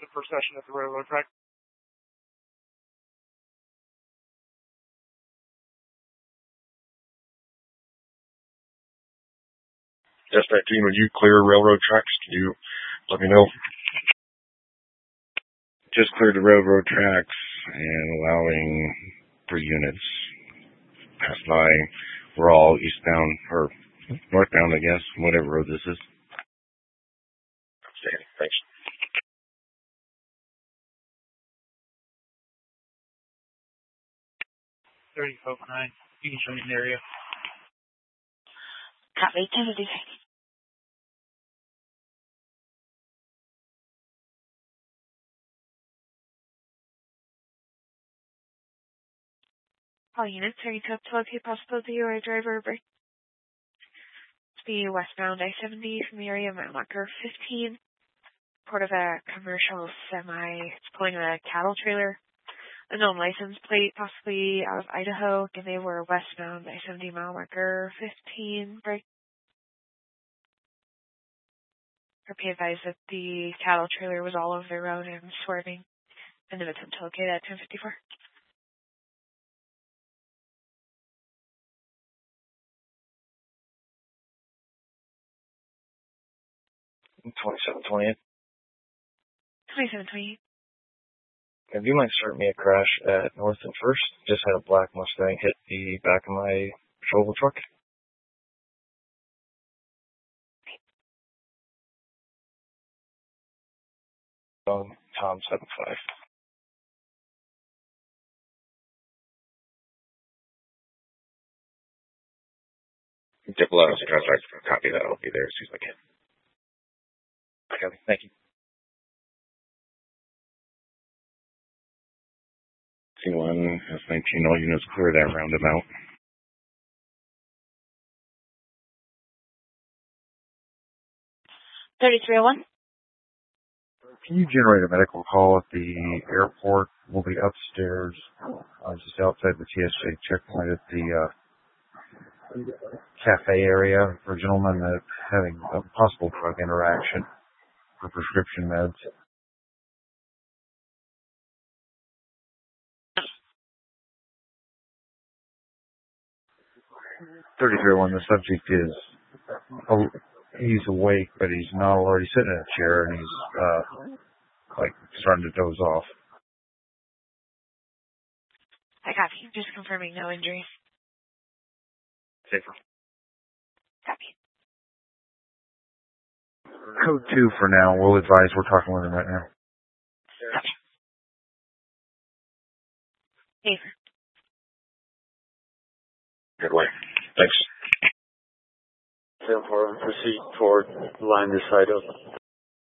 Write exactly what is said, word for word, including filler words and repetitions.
requested for session at the railroad track. Dispatch team, would you clear railroad tracks? Can you let me know? Just cleared the railroad tracks and allowing three units pass by. We're all eastbound, or northbound, I guess, whatever road this is. Outstanding. Thanks. thirty Coke nine. You can show me the area. Copy, Kennedy. All units, are you up to locate possibility or a driver break? To be westbound I seventy from the area of mile marker fifteen. Part of a commercial semi. It's pulling a cattle trailer. A known license plate, possibly out of Idaho, and they were westbound I seventy mile marker fifteen. Break. Or be advised that the cattle trailer was all over the road and swerving in an attempt to locate at ten fifty-four. twenty-seven twenty. twenty-seven twenty. If you might start me a crash at North and First, just had a black Mustang hit the back of my shovel truck. Um, Tom seven five. Triple L, copy that. I'll be there as soon as I can. Okay, thank you. C one, S nineteen, all units clear that roundabout. thirty-three oh one. Can you generate a medical call at the airport? We'll be upstairs, uh, just outside the T S A checkpoint at the uh, cafe area for a gentleman that's having a possible drug interaction for prescription meds. thirty-three oh one, the subject is, oh, he's awake, but he's not already sitting in a chair, and he's, uh, like, starting to doze off. I copy. Just confirming no injuries. Safer. Copy. Code two for now. We'll advise we're talking with him right now. Copy. Safer. Good way. Thanks. ten four, proceed toward line this side up.